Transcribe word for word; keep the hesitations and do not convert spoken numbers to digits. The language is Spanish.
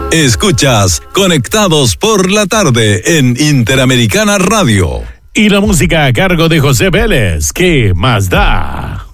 Escuchas Conectados por la Tarde en Interamericana Radio. Y la música a cargo de José Vélez. ¿Qué más da?